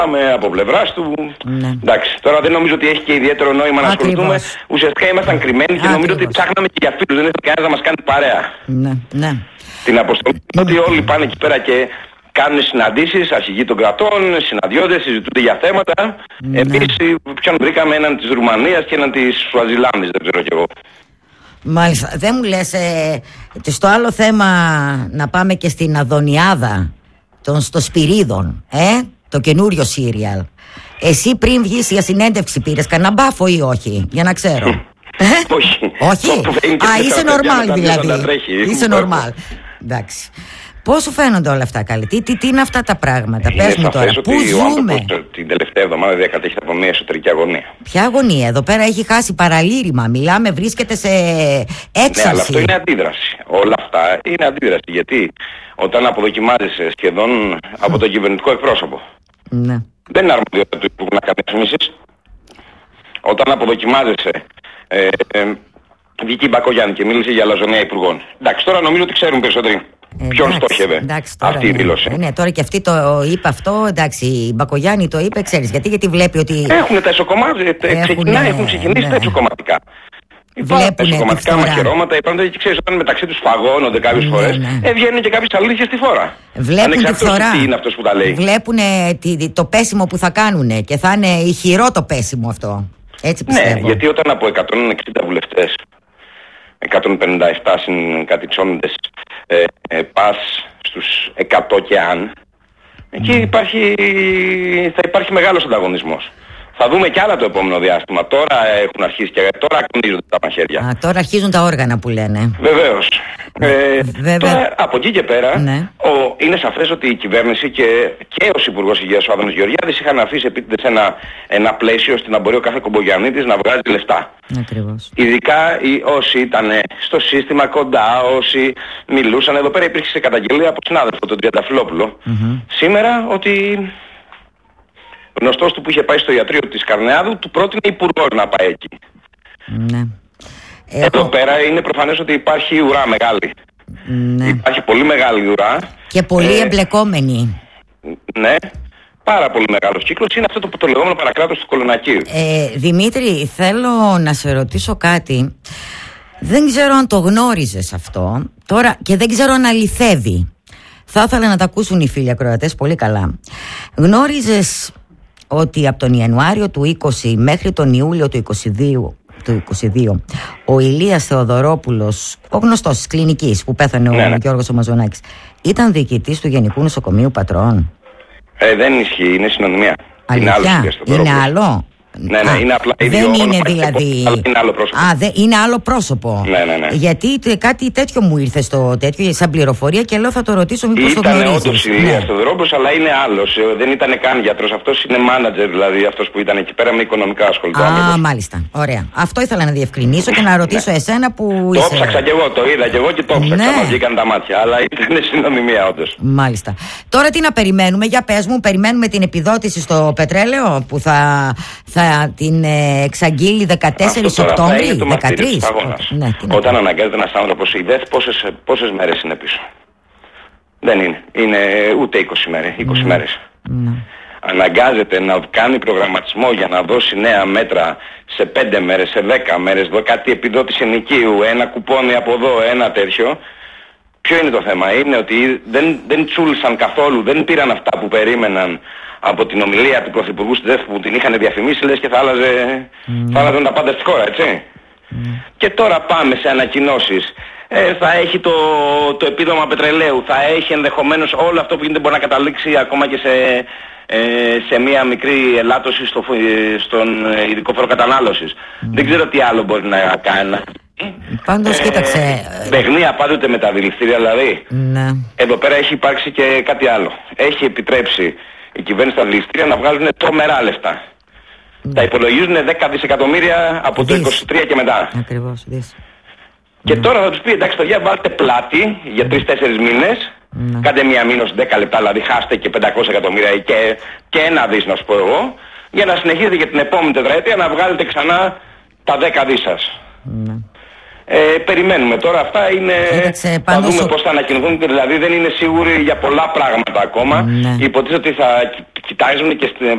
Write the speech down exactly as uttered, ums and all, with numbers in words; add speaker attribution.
Speaker 1: συζητάμε από πλευράς του.
Speaker 2: Ναι.
Speaker 1: Εντάξει, τώρα δεν νομίζω ότι έχει και ιδιαίτερο νόημα να ασχοληθούμε. Ουσιαστικά ήμασταν κρυμμένοι και νομίζω ότι ψάχναμε και για φίλους. Δεν ήθελε κανένας να μας κάνει παρέα.
Speaker 2: Ναι, ναι.
Speaker 1: Την αποστολή ότι όλοι πάνε εκεί πέρα και κάνουν συναντήσεις, αρχηγοί των κρατών, συναντιόνται, συζητούνται για θέματα. Ναι. Επίσης, ποιον βρήκαμε, έναν της Ρουμανίας και έναν της Σουαζιλάνδης, δεν ξέρω κι εγώ.
Speaker 2: Μάλιστα. Δεν μου λες, ε, στο άλλο θέμα να πάμε και στην Αδωνιάδα, των στο Σπυρίδων, ε, το καινούριο σύριαλ. Εσύ πριν βγεις για συνέντευξη πήρες κανένα μπάφο ή όχι, για να ξέρω.
Speaker 1: ε? Όχι.
Speaker 2: Όχι. Α, είσαι νορμάλ δηλαδή. Είσαι νορμάλ. Εντάξει. Πώς σου φαίνονται όλα αυτά, καλή, τι, τι, τι είναι αυτά τα πράγματα, πες μου τώρα, πού ζούμε.
Speaker 1: Την τελευταία εβδομάδα διακατέχεται από μια εσωτερική αγωνία.
Speaker 2: Ποια αγωνία, εδώ πέρα έχει χάσει παραλήρημα, μιλάμε, βρίσκεται σε έξαρση.
Speaker 1: Ναι, αλλά αυτό είναι αντίδραση. Όλα αυτά είναι αντίδραση, γιατί όταν αποδοκιμάζεσαι σχεδόν από τον κυβερνητικό εκπρόσωπο,
Speaker 2: ναι.
Speaker 1: δεν είναι αρμοδιότητα του Υπουργού να κάνει ρυθμίσεις. Όταν αποδοκιμάζεσαι, ε, ε, βγήκε η Μπακογιάννη και μίλησε για λαζονία υπουργών. Εντάξει, τώρα νομίζω ότι ξέρουν περισσότεροι.
Speaker 2: Ε,
Speaker 1: ποιον στόχευε
Speaker 2: εντάξει, τώρα,
Speaker 1: αυτή η
Speaker 2: ναι.
Speaker 1: δήλωση.
Speaker 2: Ε, ναι, τώρα και αυτή το είπε αυτό, εντάξει, η Μπακογιάννη το είπε, ξέρεις, γιατί, γιατί βλέπει ότι...
Speaker 1: Έχουν τα ισοκομμάτια, ξεκινάει, έχουν ξεκινήσει ναι. τα ισοκομματικά. Υπάρχουν τα ισοκομματικά μαχαιρώματα, υπάρχουν και ξέρεις, όταν μεταξύ τους φαγώνονται κάποιες
Speaker 2: ναι,
Speaker 1: φορές,
Speaker 2: ναι.
Speaker 1: ε, βγαίνουν και κάποιες αλήθειες στη φόρα.
Speaker 2: Βλέπουν τη φθορά.
Speaker 1: Τι είναι αυτός που τα λέει.
Speaker 2: Βλέπουν το πέσιμο που θα κάνουν και θα είναι ηχηρό το πέσιμο αυτό. Έτσι πιστεύω.
Speaker 1: Ναι, γιατί όταν από εκατόν εξήντα βουλευτές, εκατόν πενήντα επτά συγκατοικιώνοντες, ε, ε, πας στους εκατό και αν, εκεί υπάρχει, θα υπάρχει μεγάλος ανταγωνισμός. Θα δούμε κι άλλα το επόμενο διάστημα. Τώρα έχουν αρχίσει και τώρα ακονίζονται τα μαχαίρια.
Speaker 2: Α, τώρα αρχίζουν τα όργανα που λένε.
Speaker 1: Βεβαίως. Ε,
Speaker 2: Βέβαια.
Speaker 1: Τώρα από εκεί και πέρα
Speaker 2: ναι.
Speaker 1: ο, είναι σαφές ότι η κυβέρνηση και, και ο Υπουργός Υγείας ο Άδωνης Γεωργιάδης είχαν αφήσει επίτηδες ένα, ένα πλαίσιο ώστε να μπορεί ο κάθε κομπογιαννίτης να βγάζει λεφτά.
Speaker 2: Ακριβώς.
Speaker 1: Ειδικά οι, όσοι ήταν στο σύστημα κοντά, όσοι μιλούσαν. Εδώ πέρα υπήρξε καταγγελία από συνάδελφο τον Τριανταφυλόπουλο mm-hmm. σήμερα ότι γνωστός του που είχε πάει στο ιατρείο της Καρνεάδου του πρότεινε υπουργός να πάει εκεί.
Speaker 2: Ναι.
Speaker 1: Εδώ Έχω... πέρα είναι προφανές ότι υπάρχει ουρά μεγάλη.
Speaker 2: Ναι.
Speaker 1: Υπάρχει πολύ μεγάλη ουρά.
Speaker 2: Και πολύ
Speaker 1: ε,
Speaker 2: εμπλεκόμενοι.
Speaker 1: Ναι. Πάρα πολύ μεγάλος κύκλος. Είναι αυτό το, το λεγόμενο παρακράτος του Κολονακίου.
Speaker 2: Ε, Δημήτρη, θέλω να σε ρωτήσω κάτι. Δεν ξέρω αν το γνώριζες αυτό τώρα και δεν ξέρω αν αληθεύει. Θα ήθελα να τα ακούσουν οι φίλοι ακροατές πολύ καλά. Γνώριζες ότι από τον Ιανουάριο του είκοσι μέχρι τον Ιούλιο του είκοσι δύο, του είκοσι δύο ο Ηλίας Θεοδωρόπουλος, ο γνωστός της κλινικής που πέθανε ναι, ο ναι. Γιώργος ο Μαζονάκης, ήταν διοικητής του Γενικού Νοσοκομείου Πατρών?
Speaker 1: Ε, δεν ισχύει, είναι συνωνυμία.
Speaker 2: Αλήθεια, είναι, είναι άλλο.
Speaker 1: Ναι, ναι,
Speaker 2: Α,
Speaker 1: είναι απλά
Speaker 2: δεν
Speaker 1: ίδιο
Speaker 2: είναι δηλαδή.
Speaker 1: Αλλά είναι άλλο πρόσωπο.
Speaker 2: Α, δε, είναι άλλο πρόσωπο.
Speaker 1: Ναι, ναι, ναι.
Speaker 2: Γιατί τε, κάτι τέτοιο μου ήρθε στο τέτοιο, σαν πληροφορία και λέω θα το ρωτήσω μήπως το γνωρίζεις.
Speaker 1: Ήταν όντως η Ηλίας ναι. Θεοδωρόπουλος, αλλά είναι άλλος. Δεν ήταν καν γιατρός. Αυτός είναι μάνατζερ, δηλαδή αυτός που ήταν εκεί πέρα με οικονομικά ασχολητό.
Speaker 2: Α, μάλιστα. Ωραία. Αυτό ήθελα να διευκρινίσω και να ρωτήσω ναι. εσένα που.
Speaker 1: Το
Speaker 2: είσαι...
Speaker 1: ψάξα κι εγώ, το είδα κι εγώ και το ψάξα. Ναι. Μα βγήκαν τα μάτια. Αλλά ήταν συνωνυμία όντως.
Speaker 2: Μάλιστα. Τώρα τι να περιμένουμε, για πες μου, περιμένουμε την επιδότηση στο πετρέλαιο που θα, θα την εξαγγείλει δεκατέσσερις Οκτώβρη, δεκατρείς.
Speaker 1: Ναι, όταν αναγκάζεται ένας άνθρωπος, η ΔΕΘ πόσες, πόσες μέρες είναι πίσω? Δεν είναι. Είναι ούτε είκοσι μέρες. είκοσι mm. μέρες.
Speaker 2: Mm.
Speaker 1: Αναγκάζεται να κάνει προγραμματισμό για να δώσει νέα μέτρα σε πέντε μέρες, σε δέκα μέρες, δω κάτι επιδότηση ενοικίου, ένα κουπόνι από εδώ, ένα τέτοιο. Ποιο είναι το θέμα? Είναι ότι δεν, δεν τσούλησαν καθόλου, δεν πήραν αυτά που περίμεναν από την ομιλία του Πρωθυπουργού στη ΔΕΘ που την είχαν διαφημίσει, λες και θα άλλαζε, mm. θα άλλαζαν τα πάντα στη χώρα, έτσι. Mm. Και τώρα πάμε σε ανακοινώσεις. Ε, θα έχει το, το επίδομα πετρελαίου, θα έχει ενδεχομένως όλο αυτό που γίνεται μπορεί να καταλήξει ακόμα και σε, ε, σε μια μικρή ελάττωση στο, στον ειδικό φόρο κατανάλωσης. Mm. Δεν ξέρω τι άλλο μπορεί να κάνει.
Speaker 2: Πάντως ε, κοίταξε.
Speaker 1: Παιχνία πάντοτε με τα δηληστήρια δηλαδή.
Speaker 2: Ναι.
Speaker 1: Εδώ πέρα έχει υπάρξει και κάτι άλλο. Έχει επιτρέψει η κυβέρνηση στα δηληστήρια να βγάζουν τρομερά λεφτά. Mm. Τα υπολογίζουν δέκα δισεκατομμύρια από δις. Το είκοσι τρία και μετά.
Speaker 2: Ακριβώς, δις.
Speaker 1: Και
Speaker 2: mm.
Speaker 1: τώρα θα τους πει εντάξει παιδιά βάλτε πλάτη για τρεις τέσσερις μήνες. Mm. Κάντε μία μήνωση δέκα λεπτά, δηλαδή χάστε και πεντακόσια εκατομμύρια και, και ένα δις να σου πω εγώ. Για να συνεχίσετε για την επόμενη τετραετία να βγάλετε ξανά τα δέκα δις σας.
Speaker 2: Mm.
Speaker 1: Ε, περιμένουμε τώρα, αυτά είναι.
Speaker 2: Κοίταξε,
Speaker 1: θα δούμε
Speaker 2: ο...
Speaker 1: πώς θα ανακοινωθούν, δηλαδή δεν είναι σίγουροι για πολλά πράγματα ακόμα.
Speaker 2: Ναι.
Speaker 1: Υποτίθεται ότι θα κοιτάζουν και στην